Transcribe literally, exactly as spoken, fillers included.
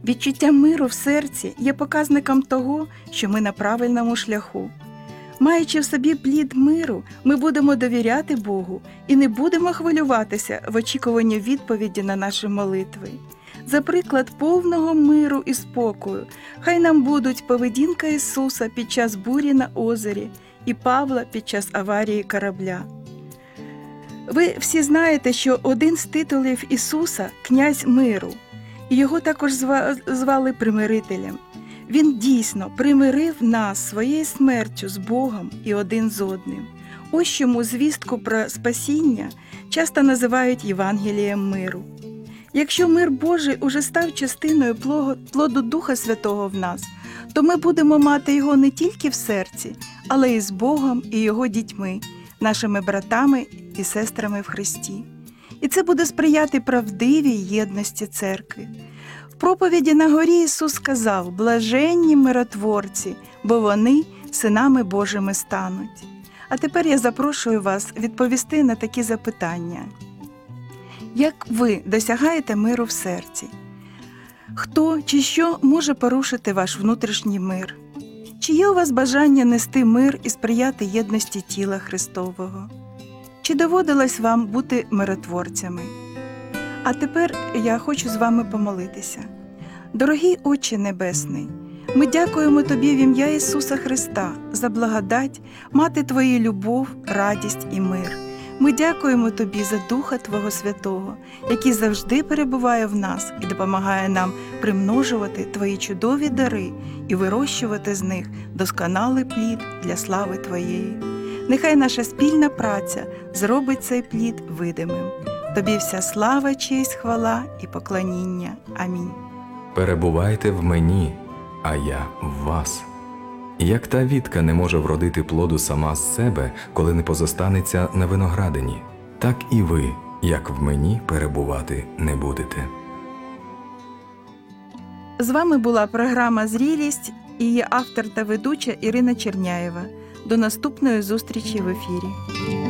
Відчуття миру в серці є показником того, що ми на правильному шляху. Маючи в собі плід миру, ми будемо довіряти Богу і не будемо хвилюватися в очікуванні відповіді на наші молитви. За приклад повного миру і спокою, хай нам будуть поведінка Ісуса під час бурі на озері і Павла під час аварії корабля. Ви всі знаєте, що один з титулів Ісуса – князь миру, і його також звали примирителем. Він дійсно примирив нас своєю смертю з Богом і один з одним. Ось чому звістку про спасіння часто називають Євангелієм миру. Якщо мир Божий уже став частиною плоду Духа Святого в нас, то ми будемо мати його не тільки в серці, але і з Богом і його дітьми, нашими братами і сестрами в Христі. І це буде сприяти правдивій єдності церкви. В проповіді на горі Ісус сказав: «Блаженні миротворці, бо вони синами Божими стануть». А тепер я запрошую вас відповісти на такі запитання. Як ви досягаєте миру в серці? Хто чи що може порушити ваш внутрішній мир? Чи є у вас бажання нести мир і сприяти єдності тіла Христового? Чи доводилось вам бути миротворцями? А тепер я хочу з вами помолитися. Дорогий Отче Небесний, ми дякуємо Тобі в ім'я Ісуса Христа за благодать мати Твою любов, радість і мир. Ми дякуємо Тобі за Духа Твого Святого, який завжди перебуває в нас і допомагає нам примножувати Твої чудові дари і вирощувати з них досконалий плід для слави Твоєї. Нехай наша спільна праця зробить цей плід видимим. Тобі вся слава, честь, хвала і поклоніння. Амінь. Перебувайте в мені, а я в вас. Як та вітка не може вродити плоду сама з себе, коли не позостанеться на виноградині, так і ви, як в мені, перебувати не будете. З вами була програма «Зрілість» і її автор та ведуча Ірина Черняєва. До наступної зустрічі в ефірі.